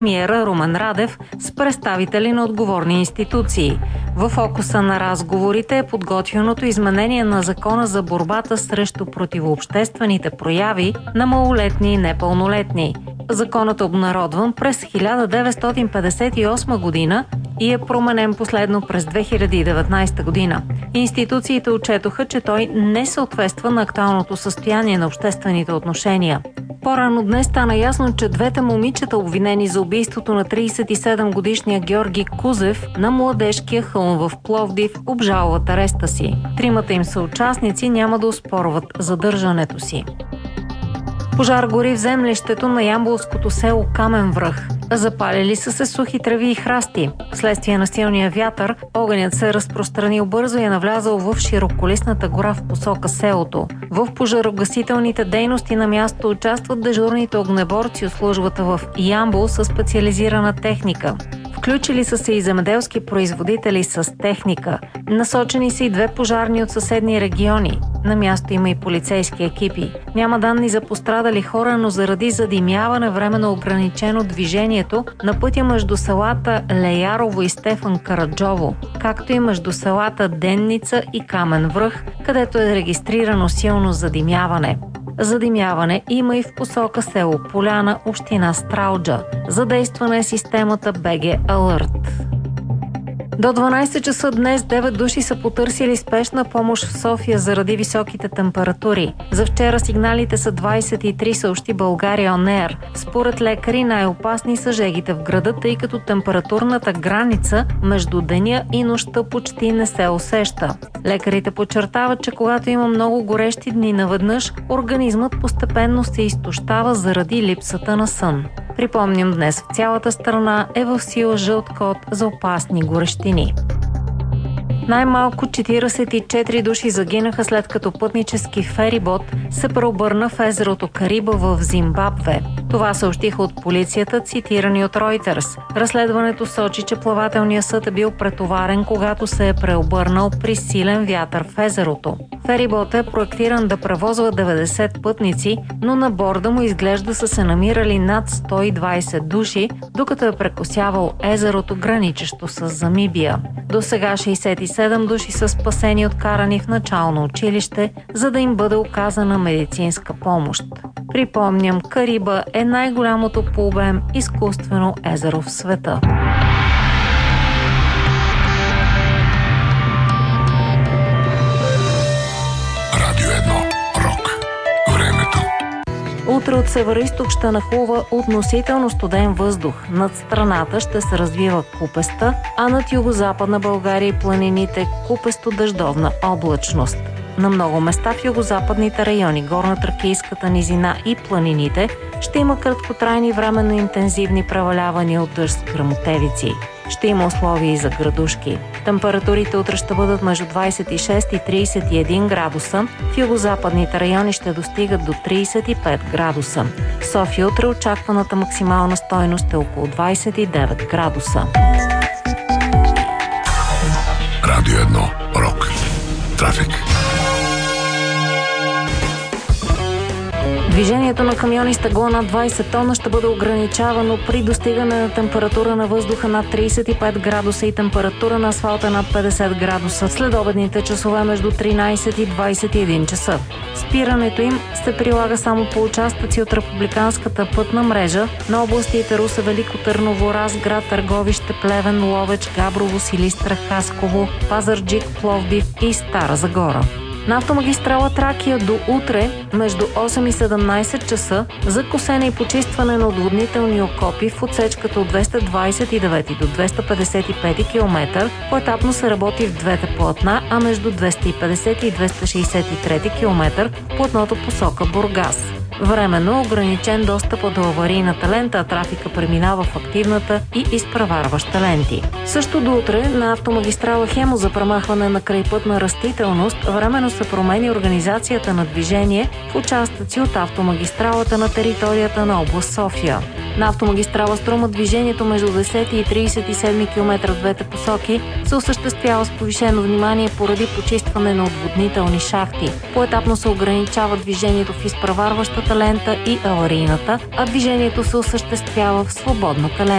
премиера Румен Радев с представители на отговорни институции. В фокуса на разговорите е подготвеното изменение на Закона за борбата срещу противообществените прояви на малолетни и непълнолетни. Законът е обнародван през 1958 година и е променен последно през 2019 година. Институциите отчетоха, че той не съответства на актуалното състояние на обществените отношения. По-рано днес стана ясно, че двете момичета, обвинени за убийството на 37-годишния Георги Кузев на Младежкия хълм в Пловдив, обжалват ареста си. Тримата им съучастници няма да оспорват задържането си. Пожар гори в землището на ямболското село Камен връх. Запалили са се сухи треви и храсти. Вследствие на силния вятър, огънят се е разпространил бързо и е навлязал в широколистната гора в посока селото. В пожарогасителните дейности на място участват дежурните огнеборци от службата в Ямбол със специализирана техника. Включили са се и земеделски производители с техника. Насочени са и две пожарни от съседни региони. На място има и полицейски екипи. Няма данни за пострадали хора, но заради задимяване временно ограничено движението на пътя между селата Леярово и Стефан Караджово, както и между селата Денница и Камен връх, където е регистрирано силно задимяване. Задимяване има и в посока село Поляна, община Стралджа. Задействана е системата BG Alert. До 12 часа днес 9 души са потърсили спешна помощ в София заради високите температури. За вчера сигналите са 23, съобщи България On Air. Според лекари най-опасни са жегите в града, тъй като температурната граница между деня и нощта почти не се усеща. Лекарите подчертават, че когато има много горещи дни наведнъж, организмът постепенно се изтощава заради липсата на сън. Припомням, днес в цялата страна е в сила жълт код за опасни горещини. Най-малко 44 души загинаха след като пътнически ферибот се преобърна в езерото Кариба в Зимбабве. Това съобщиха от полицията, цитирани от Reuters. Разследването сочи, че плавателният съд е бил претоварен, когато се е преобърнал при силен вятър в езерото. Ферибот е проектиран да превозва 90 пътници, но на борда му изглежда са се намирали над 120 души, докато е прекосявал езерото, граничещо с Замибия. До сега 67 души са спасени от карани в начално училище, за да им бъде оказана медицинска помощ. Припомням, Кариба е най-голямото по обем изкуствено езеро в света. Радио 1. Рок. Времето. Утре от североизток ще нахлува относително студен въздух. Над страната ще се развива купеста, а над югозападна България и планините купесто-дъждовна облачност. На много места в югозападните райони, горно-тракийската низина и планините ще има краткотрайни временно интензивни превалявания от дъжд с гръмотевици. Ще има условия и за градушки. Температурите утре ще бъдат между 26 и 31 градуса. В югозападните райони ще достигат до 35 градуса. В София утре очакваната максимална стойност е около 29 градуса. Радио 1. Рок. Трафик. Движението на камиони с тегло над 20 тона ще бъде ограничавано при достигане на температура на въздуха над 35 градуса и температура на асфалта над 50 градуса след обедните часове между 13 и 21 часа. Спирането им се прилага само по участъци от републиканската пътна мрежа на областите Русе, Велико Търново, Разград, Търговище, Плевен, Ловеч, Габрово, Силистра, Хасково, Пазарджик, Пловдив и Стара Загора. На автомагистрала Тракия до утре между 8 и 17 часа за косене и почистване на отводнителни окопи в отсечката от 229 до 255 км поетапно се работи в двете платна, а между 250 и 263 км платното посока Бургас. Временно ограничен достъп до аварийната лента, а трафика преминава в активната и изпреварваща ленти. Също до утре на автомагистрала Хемус за премахване на крайпътна растителност временно се промени организацията на движение в участъци от автомагистралата на територията на област София. На автомагистрала Струма движението между 10 и 37 км в двете посоки се осъществява с повишено внимание поради почистване на отводнителни шахти. Поетапно се ограничава движението в изпреварващата лента и аварийната, а движението се осъществява в свободната лента.